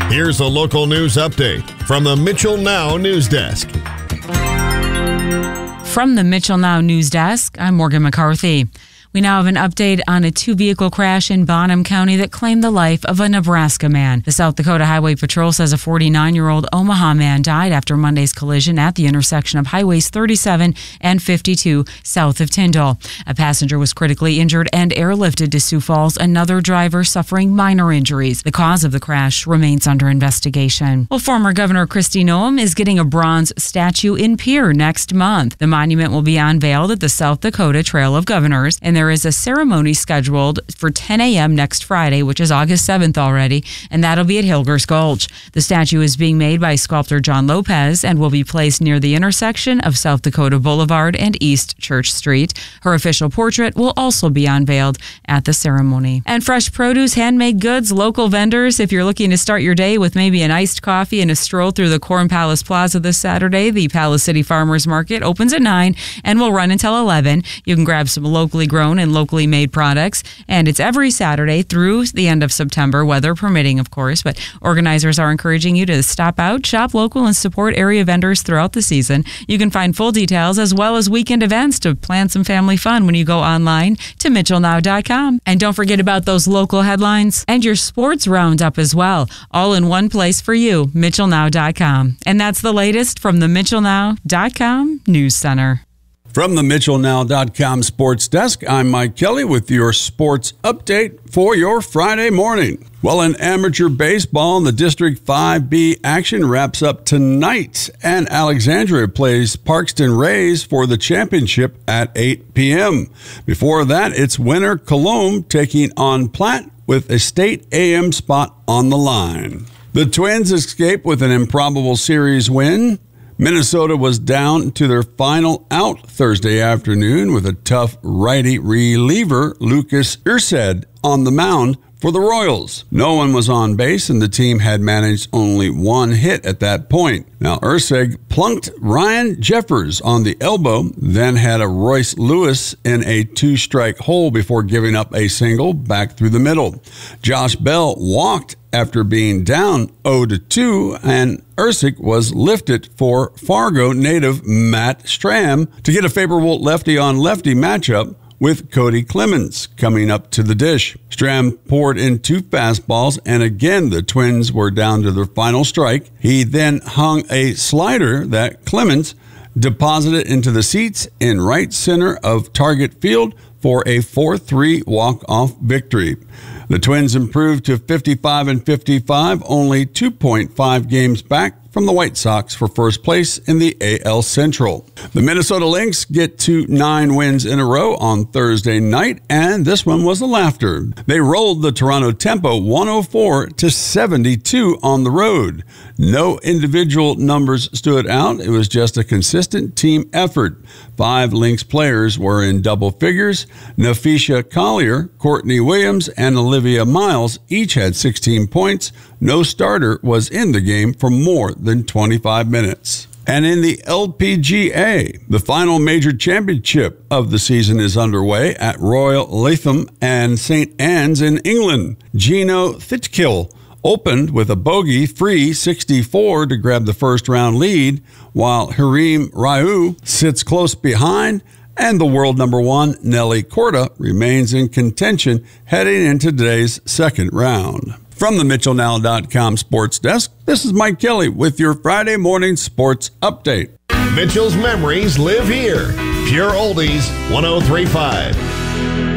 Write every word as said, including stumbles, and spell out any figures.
Here's a local news update from the Mitchell Now News Desk. From the Mitchell Now News Desk, I'm Morgan McCarthy. We now have an update on a two-vehicle crash in Bonham County that claimed the life of a Nebraska man. The South Dakota Highway Patrol says a forty-nine-year-old Omaha man died after Monday's collision at the intersection of Highways thirty-seven and fifty-two south of Tyndall. A passenger was critically injured and airlifted to Sioux Falls, another driver suffering minor injuries. The cause of the crash remains under investigation. Well, former Governor Kristi Noem is getting a bronze statue in Pierre next month. The monument will be unveiled at the South Dakota Trail of Governors, and there is a ceremony scheduled for ten a.m. next Friday, which is August seventh already, and that'll be at Hilgers Gulch. The statue is being made by sculptor John Lopez and will be placed near the intersection of South Dakota Boulevard and East Church Street. Her official portrait will also be unveiled at the ceremony. And fresh produce, handmade goods, local vendors. If you're looking to start your day with maybe an iced coffee and a stroll through the Corn Palace Plaza this Saturday, the Palace City Farmers Market opens at nine and will run until eleven. You can grab some locally grown and locally made products, and it's every Saturday through the end of September, weather permitting, of course, but organizers are encouraging you to stop out, shop local, and support area vendors throughout the season. You can find full details as well as weekend events to plan some family fun when you go online to mitchell now dot com. And don't forget about those local headlines and your sports roundup as well, all in one place for you, mitchell now dot com. And that's the latest from the mitchell now dot com News Center. From the mitchell now dot com Sports Desk, I'm Mike Kelly with your sports update for your Friday morning. Well, in amateur baseball, the District five B action wraps up tonight, and Alexandria plays Parkston Rays for the championship at eight p.m. Before that, it's Winter Cologne taking on Platte with a state A M spot on the line. The Twins escape with an improbable series win. Minnesota was down to their final out Thursday afternoon with a tough righty reliever, Lucas Erceg, on the mound for the Royals. No one was on base, and the team had managed only one hit at that point. Now, Erceg plunked Ryan Jeffers on the elbow, then had a Royce Lewis in a two-strike hole before giving up a single back through the middle. Josh Bell walked after being down oh to two, and Erceg was lifted for Fargo native Matt Stram to get a favorable lefty-on-lefty matchup with Cody Clemens coming up to the dish. Stram poured in two fastballs, and again the Twins were down to their final strike. He then hung a slider that Clemens deposited into the seats in right center of Target Field for a four three walk-off victory. The Twins improved to fifty-five and fifty-five, only two point five games back from the White Sox for first place in the A L Central. The Minnesota Lynx get to nine wins in a row on Thursday night, and this one was a laughter. They rolled the Toronto Tempo one oh four to seventy-two on the road. No individual numbers stood out. It was just a consistent team effort. Five Lynx players were in double figures. Nafisha Collier, Courtney Williams, and Olivia Miles each had sixteen points. No starter was in the game for more than twenty-five minutes. And in the L P G A, the final major championship of the season is underway at Royal Latham and Saint Anne's in England. Gino Thitkill opened with a bogey-free sixty-four to grab the first-round lead, while Harim Ryu sits close behind, and the world number one, Nelly Korda, remains in contention heading into today's second round. From the mitchell now dot com Sports Desk, this is Mike Kelly with your Friday morning sports update. Mitchell's memories live here. Pure Oldies, one oh three point five.